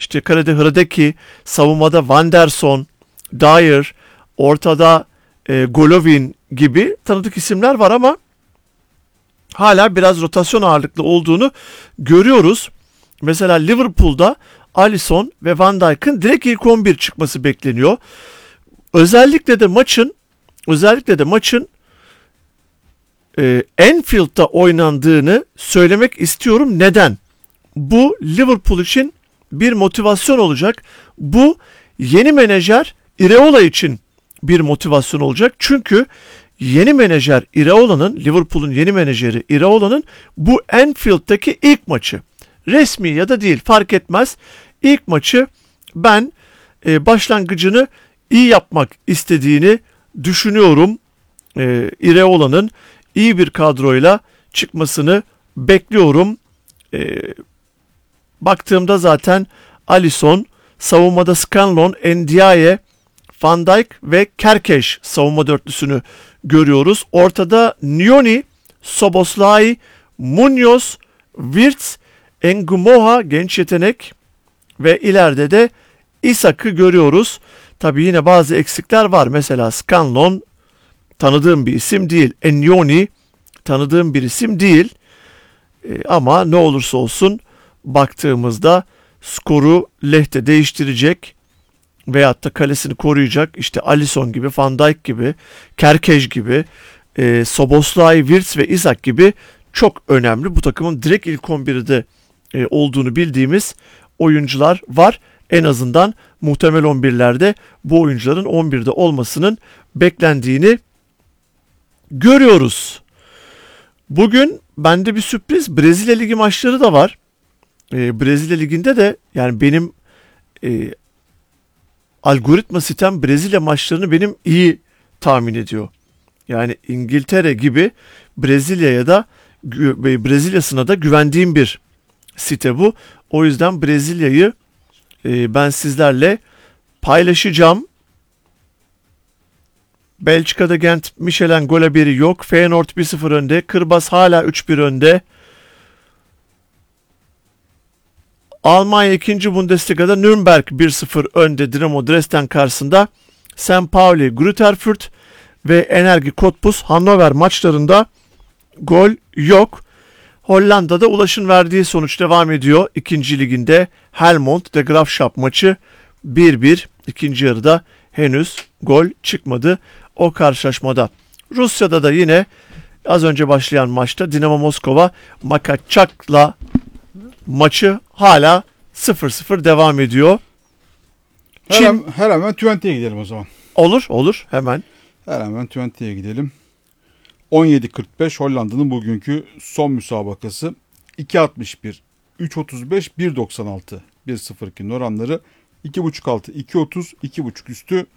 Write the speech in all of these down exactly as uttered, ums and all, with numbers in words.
İşte kalede Hradecki, savunmada Wanderson, Dyer, ortada e, Golovin gibi tanıdık isimler var ama hala biraz rotasyon ağırlıklı olduğunu görüyoruz. Mesela Liverpool'da Alisson ve Van Dijk'ın direkt ilk on bir çıkması bekleniyor. Özellikle de maçın özellikle de maçın e, Anfield'da oynandığını söylemek istiyorum. Neden? Bu Liverpool için bir motivasyon olacak. Bu yeni menajer Iraola için bir motivasyon olacak. Çünkü yeni menajer Iraola'nın, Liverpool'un yeni menajeri Iraola'nın bu Anfield'daki ilk maçı. Resmi ya da değil fark etmez. İlk maçı ben e, başlangıcını iyi yapmak istediğini düşünüyorum. E, Iraola'nın iyi bir kadroyla çıkmasını bekliyorum. E, baktığımda zaten Alisson, savunmada Scanlon, Ndiaye, Van Dijk ve Kerkeş savunma dörtlüsünü görüyoruz. Ortada Nyoni, Szoboszlai, Munoz, Wirtz, Ngumoha genç yetenek ve ileride de Isak'ı görüyoruz. Tabii yine bazı eksikler var. Mesela Scanlon tanıdığım bir isim değil. Nyoni tanıdığım bir isim değil. E, ama ne olursa olsun baktığımızda skoru lehte değiştirecek veyahut da kalesini koruyacak işte Alisson gibi, Van Dijk gibi, Kerkeş gibi, e, Szoboszlai, Wirtz ve Isak gibi çok önemli. Bu takımın direkt ilk on birde e, olduğunu bildiğimiz oyuncular var. En azından muhtemel on birlerde bu oyuncuların on birde olmasının beklendiğini görüyoruz. Bugün bende bir sürpriz Brezilya Ligi maçları da var. E, Brezilya Ligi'nde de yani benim e, algoritma sitem Brezilya maçlarını benim iyi tahmin ediyor. Yani İngiltere gibi Brezilya'ya da Brezilya'sına da güvendiğim bir site bu. O yüzden Brezilya'yı e, ben sizlerle paylaşacağım. Belçika'da Gent Michelin gol haberi yok. Feyenoord bir sıfır önde. Kırbas hala üç bir önde. Almanya ikinci Bundesliga'da Nürnberg bir sıfır önde Dinamo Dresden karşısında. Sankt Pauli, Grüterfurt ve Energie Cottbus Hannover maçlarında gol yok. Hollanda'da Ulaş'ın verdiği sonuç devam ediyor. İkinci liginde Helmond de Graafschap maçı bir bir. İkinci yarıda henüz gol çıkmadı o karşılaşmada. Rusya'da da yine az önce başlayan maçta Dinamo Moskova Makachak'la maçı hala sıfır sıfır devam ediyor. Her, Çin... her hemen Twente'ye gidelim o zaman. Olur olur hemen. Her hemen Twente'ye gidelim. on yedi kırk beş Hollanda'nın bugünkü son müsabakası. iki altmış bir, üç otuz beş, bir doksan altı, bir sıfır ikinin oranları iki buçuk altı, iki otuz, iki buçuk üstü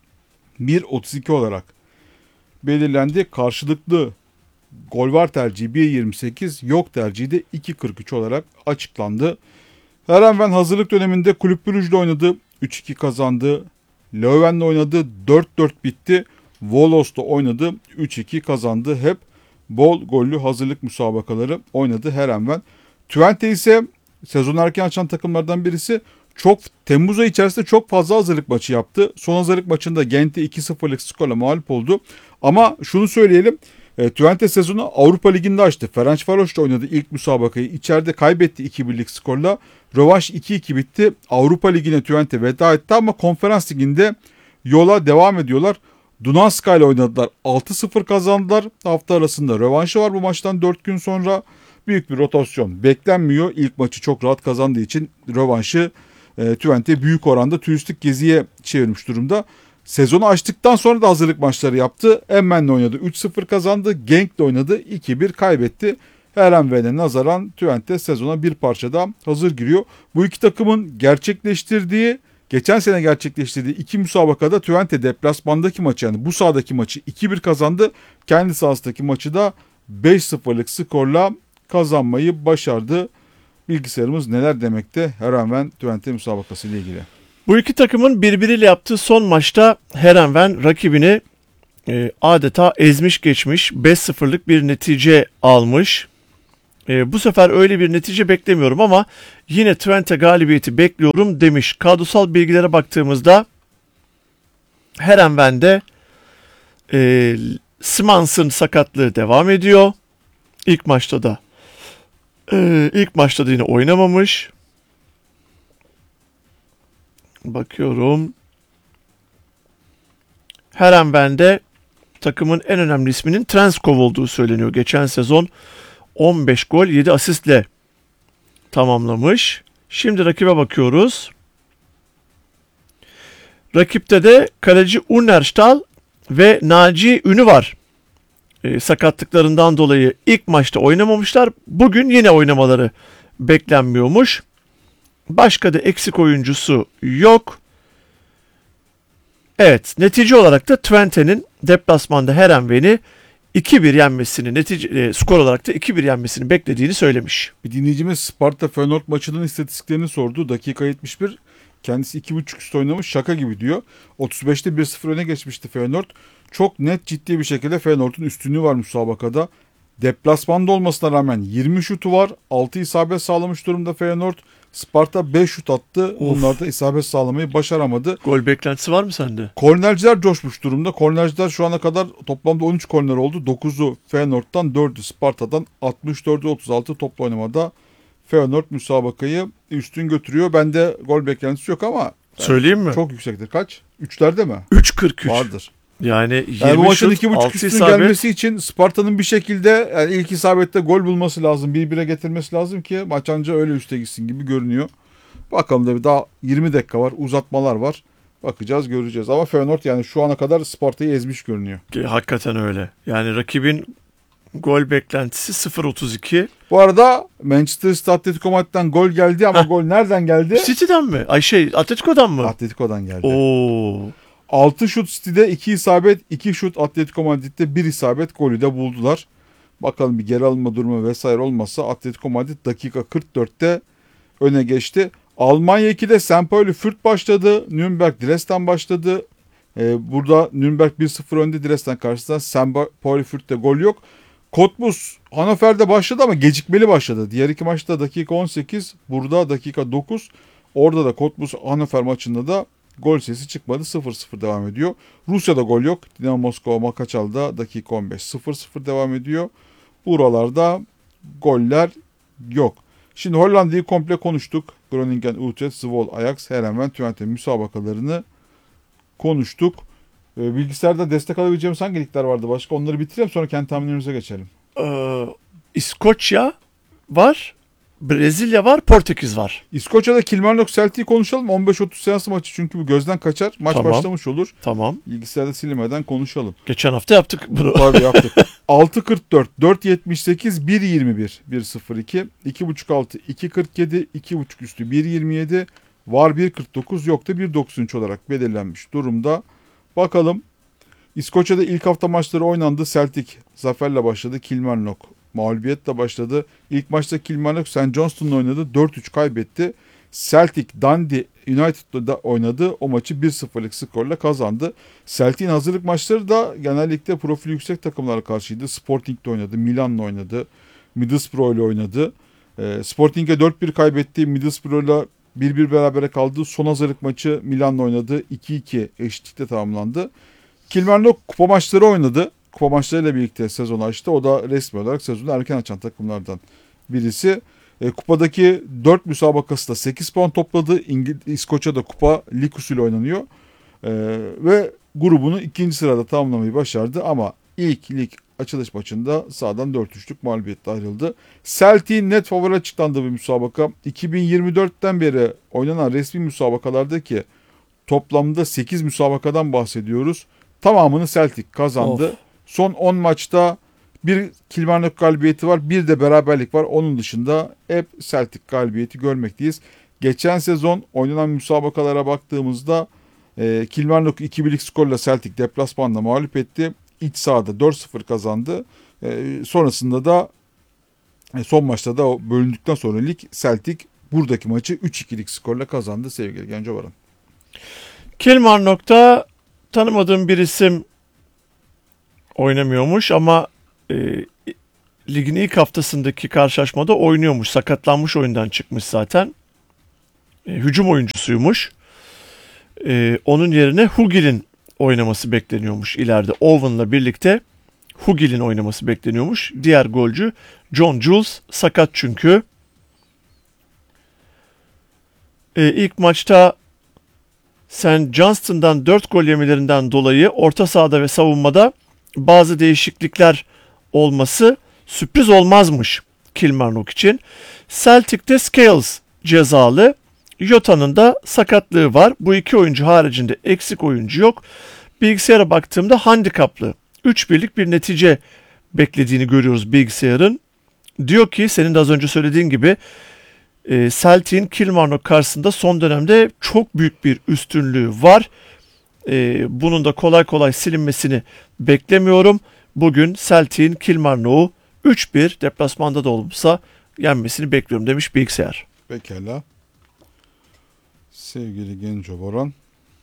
bir otuz iki olarak belirlendi. Karşılıklı gol var tercihi bir yirmi sekiz, yok tercihi de iki kırk üç olarak açıklandı. Herenven hazırlık döneminde Kulüp Brugge'le oynadı. üç iki kazandı. Leuven'le oynadı. dört dört bitti. Wolos'ta oynadı. üç iki kazandı. Hep bol gollü hazırlık müsabakaları oynadı Herenven. Twente ise sezon erken açan takımlardan birisi. Çok Temmuz ayı içerisinde çok fazla hazırlık maçı yaptı. Son hazırlık maçında Gent'e iki sıfırlık skorla mağlup oldu. Ama şunu söyleyelim. E, Twente sezonu Avrupa Ligi'nde açtı. Ferencvaros'ta oynadı ilk müsabakayı. İçeride kaybetti iki birlik skorla. Rövanş iki iki bitti. Avrupa Ligi'ne Twente veda etti ama Konferans Ligi'nde yola devam ediyorlar. Dunajska ile oynadılar. altı sıfır kazandılar. Hafta arasında rövanşı var bu maçtan dört gün sonra. Büyük bir rotasyon beklenmiyor. İlk maçı çok rahat kazandığı için rövanşı e, Twente büyük oranda turistik geziye çevirmiş durumda. Sezonu açtıktan sonra da hazırlık maçları yaptı. Emmen'le oynadı. üç sıfır kazandı. Genk'le oynadı. iki bir kaybetti. Herenven'e nazaran Twente sezona bir parça daha hazır giriyor. Bu iki takımın gerçekleştirdiği, geçen sene gerçekleştirdiği iki müsabakada Twente deplasmandaki maçı yani bu sahadaki maçı iki bir kazandı. Kendi sahasındaki maçı da beş sıfırlık skorla kazanmayı başardı. Bilgisayarımız neler demekte Herenven Twente müsabakası ile ilgili. Bu iki takımın birbiriyle yaptığı son maçta Herenven rakibini e, adeta ezmiş geçmiş beş sıfırlık bir netice almış. E, bu sefer öyle bir netice beklemiyorum ama yine Twente galibiyeti bekliyorum demiş. Kadrosal bilgilere baktığımızda Heerenveen'de e, Smans'ın sakatlığı devam ediyor. İlk maçta da e, ilk maçta da yine oynamamış. Bakıyorum. Heerenveen'de takımın en önemli isminin Trenskov olduğu söyleniyor. Geçen sezon on beş gol yedi asistle tamamlamış. Şimdi rakibe bakıyoruz. Rakipte de kaleci Unnerstal ve Naci Ünü var. E, sakatlıklarından dolayı ilk maçta oynamamışlar. Bugün yine oynamaları beklenmiyormuş. Başka da eksik oyuncusu yok. Evet, netice olarak da Twente'nin deplasmanda Heerenveen'i iki bir yenmesini, netice e, skor olarak da iki bir yenmesini beklediğini söylemiş. Bir dinleyicimiz Sparta Feyenoord maçının istatistiklerini sordu. Dakika yetmiş bir. Kendisi iki buçuk üst oynamış, şaka gibi diyor. otuz beşte bir sıfır öne geçmişti Feyenoord. Çok net, ciddi bir şekilde Feyenoord'un üstünlüğü var müsabakada. Deplasmanda olmasına rağmen yirmi şutu var. altı isabet sağlamış durumda Feyenoord. Sparta beş şut attı. Bunlar da isabet sağlamayı başaramadı. Gol beklentisi var mı sende? Kornerciler coşmuş durumda. Kornerciler şu ana kadar toplamda on üç korner oldu. dokuzu Feyenoord'dan, dördü Sparta'dan. altmış dörde otuz altı toplu oynamada Feyenoord müsabakayı üstün götürüyor. Bende gol beklentisi yok ama söyleyeyim mi? çok yüksektir. Kaç? üçlerde mi? üç kırk üç. Vardır. Yani Yani bu yirmi maçın şut, iki buçuk altı üstün isabet. gelmesi için Sparta'nın bir şekilde yani ilk isabette gol bulması lazım. bir bire getirmesi lazım ki maç anca öyle üste gitsin gibi görünüyor. Bakalım da bir daha yirmi dakika var. Uzatmalar var. Bakacağız, göreceğiz. Ama Feyenoord yani şu ana kadar Sparta'yı ezmiş görünüyor. Hakikaten öyle. Yani rakibin gol beklentisi sıfır otuz iki. Bu arada Manchester City Atletico Madrid'den gol geldi ama Heh. gol nereden geldi? City'den mi? Ay şey, Atletico'dan mı? Atletico'dan geldi. Oo. altı şut City'de, iki isabet, iki şut Atletico Madrid'de, bir isabet, golü de buldular. Bakalım bir geri alınma durumu vesaire olmazsa Atletico Madrid dakika kırk dörtte öne geçti. Almanya ikide St. Pauli Fürth başladı. Nürnberg Dresden başladı. Ee, burada Nürnberg bir sıfır önde Dresden karşısında. Saint Pauli Fürth'te gol yok. Cottbus Hannover'de başladı ama gecikmeli başladı. Diğer iki maçta dakika on sekiz, burada dakika dokuz. Orada da Cottbus Hannover maçında da gol sesi çıkmadı. sıfır sıfır devam ediyor. Rusya'da gol yok. Dinamo Moskova Makaçal'da dakika on beş sıfır sıfır devam ediyor. Buralarda goller yok. Şimdi Hollanda'yı komple konuştuk. Groningen, Utrecht, Zwolle, Ajax, Heerenveen, Twente müsabakalarını konuştuk. Ee, bilgisayarda destek alabileceğimiz hangi ligler vardı başka? Onları bitirelim, sonra kendi tahminlerimize geçelim. Ee, İskoçya var. Brezilya var. Portekiz var. İskoçya'da Kilmarnock Celtic'i konuşalım. on beş otuz seansı maçı çünkü bu gözden kaçar. Maç Tamam. başlamış olur. Tamam. Bilgisayarda silinmeden konuşalım. Geçen hafta yaptık bunu. Tabii yaptık. altı kırk dört, dört yetmiş sekiz, bir yirmi bir, bir sıfır iki, iki buçuk altı, iki kırk yedi, iki buçuk üstü bir yirmi yedi, var bir kırk dokuz, yok da bir doksan üç olarak belirlenmiş durumda. Bakalım. İskoçya'da ilk hafta maçları oynandı. Celtic zaferle başladı. Kilmarnock mağlubiyetle başladı. İlk maçta Kilmarnock Saint Johnstone'la oynadı. dört üç kaybetti. Celtic Dundee United'da oynadı. O maçı bir sıfırlık skorla kazandı. Celtic'in hazırlık maçları da genellikle profili yüksek takımlara karşıydı. Sporting'de oynadı. Milan'la oynadı. Middlesbrough ile oynadı. E, Sporting'e dört bir kaybetti. Middlesbrough'la bir bir berabere kaldı. Son hazırlık maçı Milan'la oynadı. iki iki eşitlikte tamamlandı. Kilmarnock kupa maçları oynadı. Kupa maçlarıyla birlikte sezon açtı. O da resmi olarak sezonu erken açan takımlardan birisi. E, kupadaki dört müsabakasında sekiz puan topladı. İngil- İskoçya'da kupa lig usulü oynanıyor. E, ve grubunu ikinci sırada tamamlamayı başardı. Ama ilk lig açılış maçında sahadan dört üçlük mağlubiyetle ayrıldı. Celtic'in net favori açıklandığı bir müsabaka. iki bin yirmi dörtten beri oynanan resmi müsabakalardaki toplamda sekiz müsabakadan bahsediyoruz. Tamamını Celtic kazandı. Of. Son on maçta bir Kilmarnock galibiyeti var, bir de beraberlik var. Onun dışında hep Celtic galibiyeti görmekteyiz. Geçen sezon oynanan müsabakalara baktığımızda e, Kilmarnock iki birlik skorla Celtic deplasmanda mağlup etti. İç sahada dört sıfır kazandı. E, sonrasında da e, son maçta da bölündükten sonra lig Celtic buradaki maçı üç ikilik skorla kazandı sevgili Genco Baran. Kilmarnock'ta tanımadığım bir isim oynamıyormuş ama e, ligin ilk haftasındaki karşılaşmada oynuyormuş. Sakatlanmış, oyundan çıkmış zaten. E, hücum oyuncusuymuş. E, onun yerine Hugil'in oynaması bekleniyormuş ileride. Owen'la birlikte Hugil'in oynaması bekleniyormuş. Diğer golcü John Jules sakat çünkü. E, ilk maçta Saint Johnston'dan dört gol yemelerinden dolayı orta sahada ve savunmada bazı değişiklikler olması sürpriz olmazmış Kilmarnock için. Celtic'te Scales cezalı. Jota'nın da sakatlığı var. Bu iki oyuncu haricinde eksik oyuncu yok. Bilgisayara baktığımda handikaplı üç birlik bir netice beklediğini görüyoruz bilgisayarın. Diyor ki senin de az önce söylediğin gibi e, Celtic'in Kilmarnock karşısında son dönemde çok büyük bir üstünlüğü var. E, bunun da kolay kolay silinmesini beklemiyorum. Bugün Celtic'in Kilmarnock'u üç bir deplasmanda da olursa yenmesini bekliyorum demiş bilgisayar. Pekala. Sevgili Genco Boran.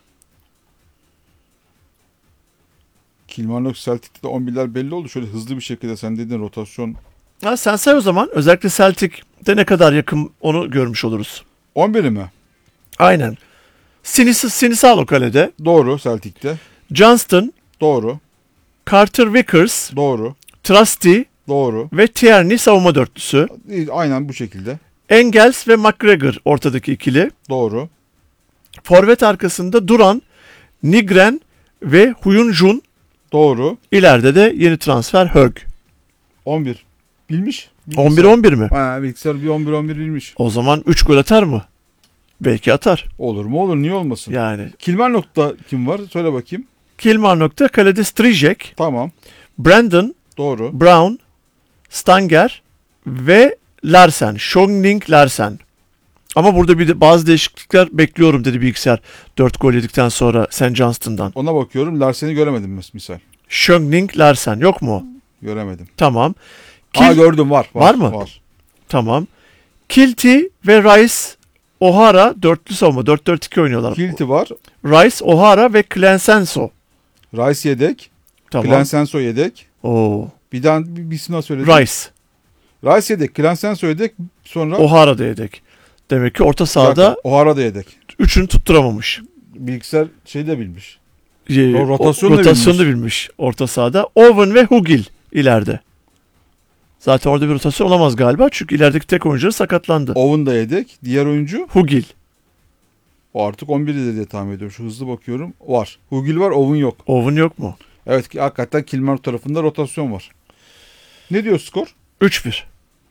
Kilmarnock Celtic'te de on birler belli oldu. Şöyle hızlı bir şekilde sen dedin rotasyon. Ha, sen say o zaman. Özellikle Celtic'te ne kadar yakın onu görmüş oluruz. on biri mi? Aynen. Sinis Sinisalo kalede. Doğru Celtic'te. Johnston, Doğru. Carter Vickers, Doğru. Trusty Doğru. ve Tierney savunma dörtlüsü. Aynen bu şekilde. Engels ve McGregor ortadaki ikili. Doğru. Forvet arkasında Duran, Nigren ve Huyun Jun. Doğru. İleride de yeni transfer Hög. on bir. Bilmiş. on bir on bir mi? Ha, bilgisayar bir on bir on bir bilmiş. O zaman üç gol atar mı? Belki atar. Olur mu olur, niye olmasın? Yani Kilmarnock'ta kim var? Söyle bakayım. Kilmarnock'ta kalede Strijek, Tamam. Brandon, Doğru. Brown, Stanger ve Larsen. Shongning Larsen. Ama burada bir de bazı değişiklikler bekliyorum dedi bilgisayar. dört gol yedikten sonra Saint Johnston'dan. Ona bakıyorum. Larsen'i göremedim mis- misal. Shongning Larsen yok mu? Göremedim. Tamam. Aa Kil- gördüm var. Var mı? Var. Tamam. Kilty ve Rice O'Hara dörtlü savunma. dört dört iki oynuyorlar. Kilty var. Rice, O'Hara ve Clensenso. Rice yedek. Tamam. Clensenso yedek. Oo. Bir daha bir, bir isim daha söyledim. Rice. Rice yedek. Clensenso yedek. Sonra O'Hara da yedek. Demek ki orta Bir sahada dakika, O'Hara da yedek. üçünü tutturamamış. Bilgisayar şey de bilmiş. Ee, O rotasyonu da rotasyonu da bilmiş orta sahada. Owen ve Hugil ileride. Zaten orada bir rotasyon olamaz galiba. Çünkü ilerideki tek oyuncuları sakatlandı. Owen da yedek. Diğer oyuncu Hugil. o artık on birde diye tahmin ediyorum. Şu hızlı bakıyorum. Var. Hugil var, Owen yok. Owen yok mu? Evet ki hakikaten Kilmarnock tarafında rotasyon var. Ne diyor skor? üç bir.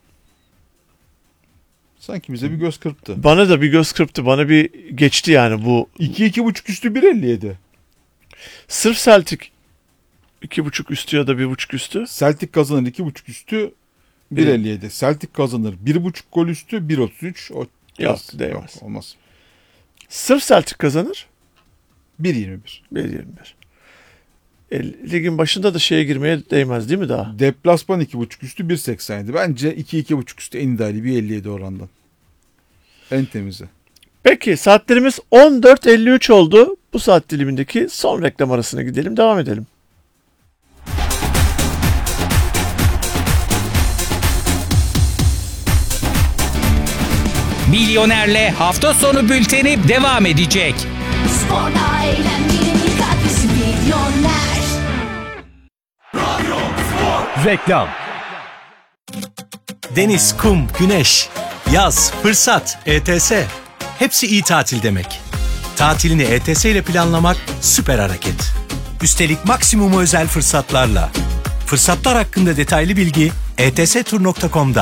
Sanki bize bir göz kırptı. Bana da bir göz kırptı. Bana bir geçti yani bu. iki iki buçuk üstü bir elli yedi. Sırf Celtic iki buçuk üstü ya da bir buçuk üstü. Celtic kazanır iki buçuk üstü bir elli yedi. Celtic kazanır bir buçuk gol üstü bir otuz üç. O Yok, biraz- değmez. Yok, olmaz. Sırf Celtic kazanır. bir yirmi bir. bir yirmi bir. E, ligin başında da şeye girmeye değmez değil mi daha? Deplasman iki buçuk üstü bir seksen yedi. Bence iki iki buçuk üstü en ideali bir elli yedi orandan. En temizi. Peki saatlerimiz on dört elli üç oldu. Bu saat dilimindeki son reklam arasına gidelim, devam edelim. Milyoner'le hafta sonu bülteni devam edecek. Sporla eğlenmenin katkısı Milyoner. Reklam. Deniz, kum, güneş, yaz, fırsat, E T S. Hepsi iyi tatil demek. Tatilini E T S ile planlamak süper hareket. Üstelik maksimumu özel fırsatlarla. Fırsatlar hakkında detaylı bilgi e t s tur nokta com'da.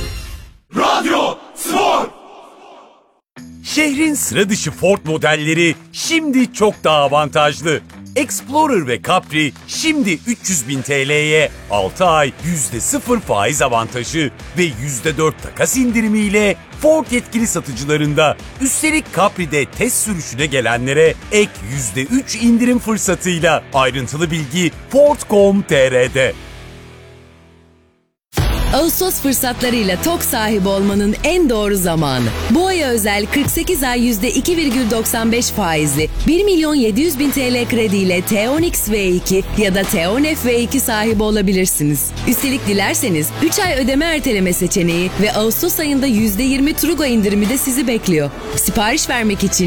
Şehrin sıra dışı Ford modelleri şimdi çok daha avantajlı. Explorer ve Capri şimdi üç yüz bin T L'ye altı ay yüzde sıfır faiz avantajı ve yüzde dört takas indirimiyle Ford yetkili satıcılarında. Üstelik Capri'de test sürüşüne gelenlere ek yüzde üç indirim fırsatıyla. Ayrıntılı bilgi ford nokta com nokta t r'de. Ağustos fırsatlarıyla TOK sahibi olmanın en doğru zamanı. Bu aya özel kırk sekiz ay yüzde iki virgül doksan beş faizli bir milyon yedi yüz bin T L krediyle T on X V iki ya da T on F V iki sahibi olabilirsiniz. Üstelik dilerseniz üç ay ödeme erteleme seçeneği ve Ağustos ayında yüzde yirmi Trugo indirimi de sizi bekliyor. Sipariş vermek için